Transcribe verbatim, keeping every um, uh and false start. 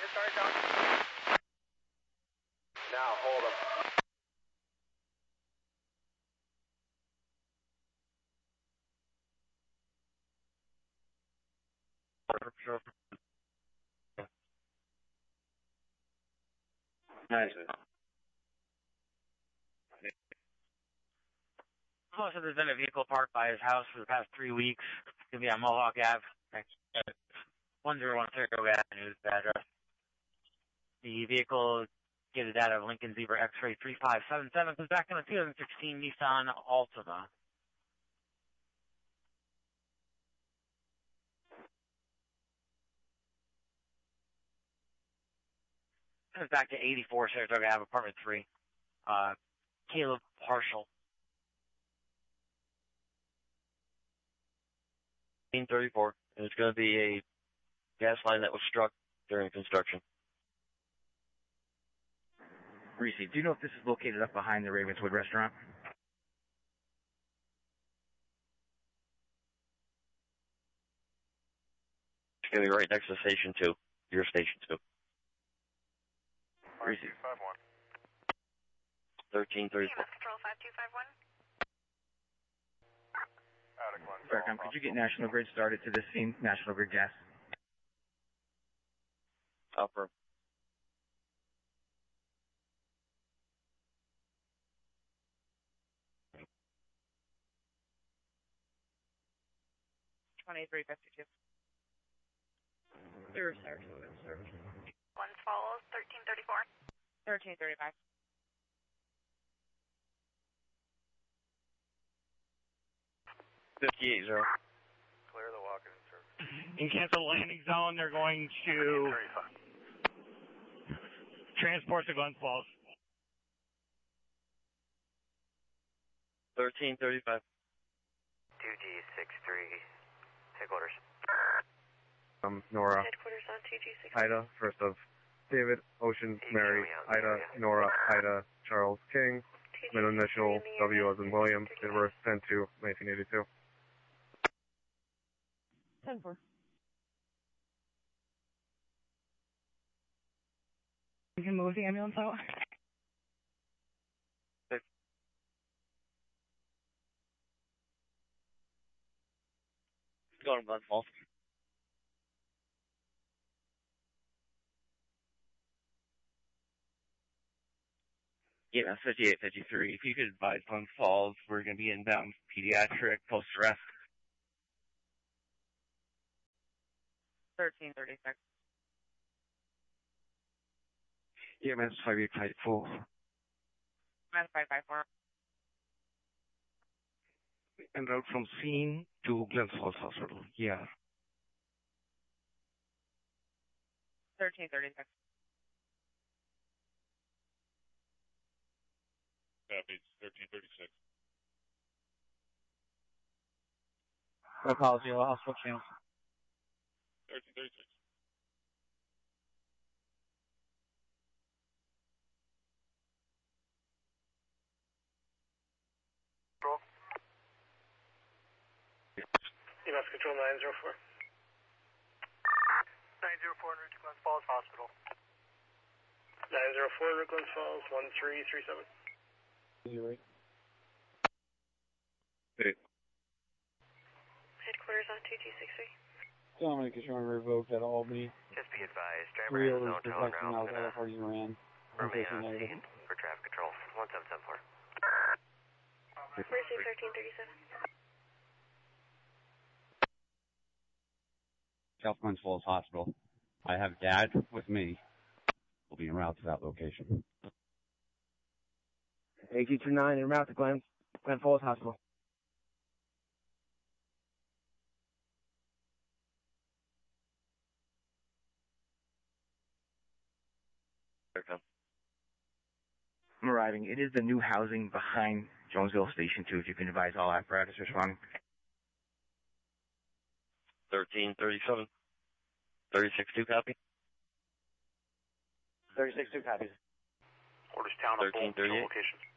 Sorry, John. Now, hold him. Nice. Also, there's been a vehicle parked by his house for the past three weeks. It's going to be on Mohawk Avenue. one zero one Fairfield Avenue is the address. The vehicle gives data of Lincoln Zebra X-ray three five seven seven. Comes back in a two thousand sixteen Nissan Altima. Comes back to eighty-four Saratoga Ave, apartment three. Uh, Caleb Partial. fifteen thirty-four, and it's going to be a gas line that was struck during construction. Reese, do you know if this is located up behind the Ravenswood restaurant? It's going to be right next to Station two, your Station two. Reese. thirteen thirty-four. Control five two five one. Faircom, could you get National Grid started to this scene? National Grid gas. Upper. twenty-three fifty-two. Zero service. One follows, thirteen thirty-four. thirteen thirty-five. fifty-eight zero. Clear the walk-in service. In cancel landing zone, they're going to transport to Glens Falls. thirteen thirty-five. two G six three. Headquarters. Um, Nora. Headquarters on two G six. Ida, first of David, Ocean, Mary, Ida, Nora, Ida, Charles, King, middle initial, W as in William, date of birth ten two nineteen eighty-two. ten four. You can move the ambulance out. Going to Glens Falls. Yeah, fifty-eight fifty-three. If you could advise Glens Falls, we're going to be inbound pediatric post-arrest. thirteen thirty-six. E M S five eight five four. Mass five five four. En route from scene to Glens Falls Hospital. Yeah. thirteen thirty-six. thirteen thirty-six. My policy, hospital channel. thirteen thirty-six. Control. E M S Control nine zero four. nine zero four, route to Glens Falls Hospital. nine zero four, route to Glens Falls, one three three seven. Hey. Headquarters on two G six three. Dominic is showing revoked at Albany. Just be advised, driver Three has orders no tone protecting route. out parties ran. Remain on scene for traffic control. one seven seven four. Receive thirteen thirty-seven. South Glens Falls Hospital. I have Dad with me. We'll be en route to that location. A G two nine en route to Glen, Glen Falls Hospital. I'm arriving. It is the new housing behind Jonesville Station two. If you can advise all apparatus responding. thirteen thirty-seven. thirty-six two copy. thirty-six two copies. Orders town of thirteen thirty-eight. locations.